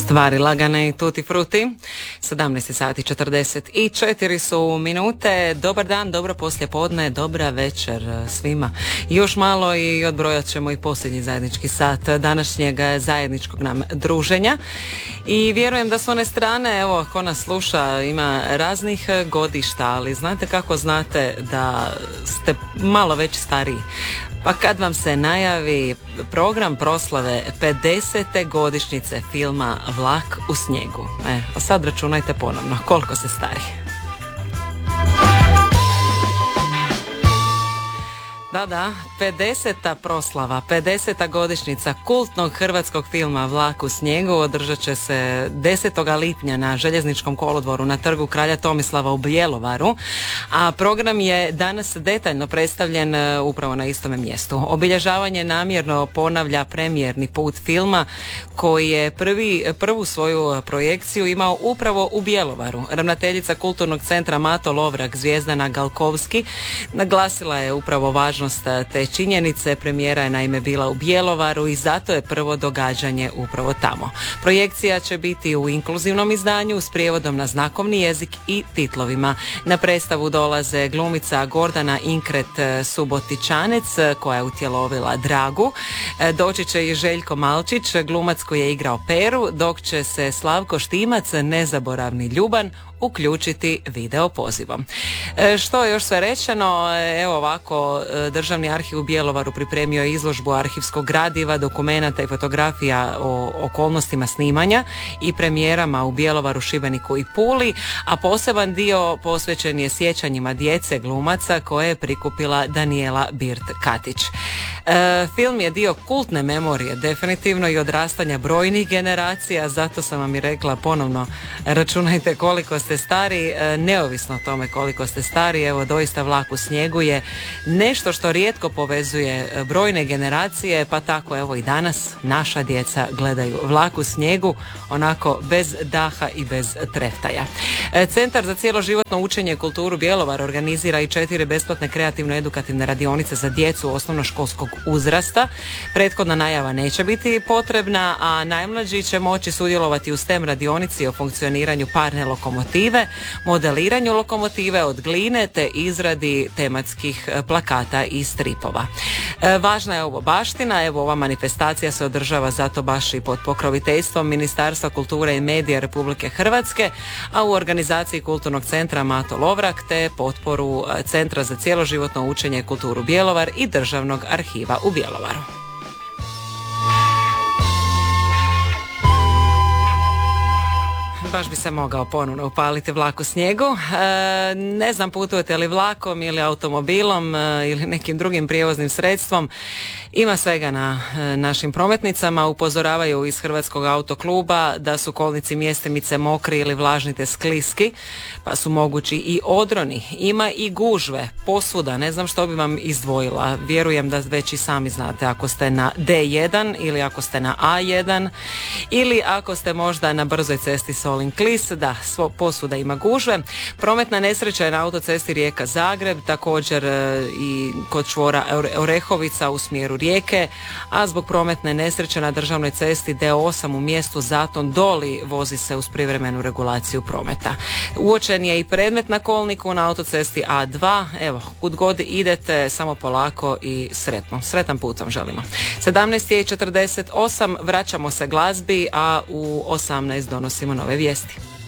Stvari lagane i tuti fruti. 17 sati 44 su minute. Dobar dan, dobro poslijepodne, dobra večer svima. Još malo i odbrojat ćemo i posljednji zajednički sat današnjeg zajedničkog nam druženja. I vjerujem da s one strane, evo, ko nas sluša, ima raznih godišta, ali znate kako znate da ste malo već stariji? Pa kad vam se najavi program proslave 50. godišnjice filma Vlak u snijegu. A sad računajte ponovno koliko ste stari. Da, 50. proslava, 50. godišnjica kultnog hrvatskog filma Vlak u snijegu održat će se 10. lipnja na Željezničkom kolodvoru na trgu Kralja Tomislava u Bjelovaru, a program je danas detaljno predstavljen upravo na istome mjestu. Obilježavanje namjerno ponavlja premijerni put filma koji je prvu svoju projekciju imao upravo u Bjelovaru. Ravnateljica Kulturnog centra Mato Lovrak, Zvijezdana Galkovski, naglasila je upravo važnost te činjenice. Premijera je naime bila u Bjelovaru i zato je prvo događanje upravo tamo. Projekcija će biti u inkluzivnom izdanju s prijevodom na znakovni jezik i titlovima. Na predstavu dolaze glumica Gordana Inkret Subotičanec koja je utjelovila Dragu. Doći će i Željko Malčić, glumac koji je igrao Peru, dok će se Slavko Štimac, nezaboravni Ljuban, uključiti video pozivom. Što je još sve rečeno? Evo ovako, Državni arhiv u Bjelovaru pripremio je izložbu arhivskog gradiva, dokumenata i fotografija o okolnostima snimanja i premijerama u Bjelovaru, Šibeniku i Puli, a poseban dio posvećen je sjećanjima djece glumaca koje je prikupila Danijela Birt-Katić. Film je dio kultne memorije, definitivno, i odrastanja brojnih generacija, zato sam vam i rekla ponovno, računajte koliko ste stari, neovisno o tome koliko ste stari. Evo, doista Vlak u snijegu je nešto što rijetko povezuje brojne generacije, pa tako evo i danas naša djeca gledaju Vlak u snijegu onako bez daha i bez treftaja. Centar za cjeloživotno učenje i kulturu Bjelovar organizira i 4 besplatne kreativno-edukativne radionice za djecu osnovnoškolskog uzrasta. Prethodna najava neće biti potrebna, a najmlađi će moći sudjelovati u STEM radionici o funkcioniranju parne lokomotive, modeliranju lokomotive od gline te izradi tematskih plakata i stripova. Važna je ovo baština, evo ova manifestacija se održava zato baš i pod pokroviteljstvom Ministarstva kulture i medija Republike Hrvatske, a u organizaciji Kulturnog centra Mato Lovrak te potporu Centra za cjeloživotno učenje i kulturu Bjelovar i Državnog arhiva u Bjelovaru. Baš bi se mogao ponovno upaliti Vlak u snijegu. Ne znam, putujete li vlakom ili automobilom ili nekim drugim prijevoznim sredstvom. Ima svega na našim prometnicama. Upozoravaju iz Hrvatskog autokluba da su kolnici mjestimice mokri ili vlažni te skliski, pa su mogući i odroni. Ima i gužve posvuda. Ne znam što bi vam izdvojila. Vjerujem da već i sami znate ako ste na D1 ili ako ste na A1 ili ako ste možda na brzoj cesti Solin-Klis. Da, posvuda ima gužve. Prometna nesreća je na autocesti Rijeka-Zagreb, također i kod čvora Orehovica u smjeru Rijeke, a zbog prometne nesreće na državnoj cesti D8 u mjestu Zaton Doli vozi se uz privremenu regulaciju prometa. Uočen je i predmet na kolniku na autocesti A2. Evo, kud god idete, samo polako i sretan put vam želimo. 17:48, vraćamo se glazbi, a u 18 donosimo nove vijesti.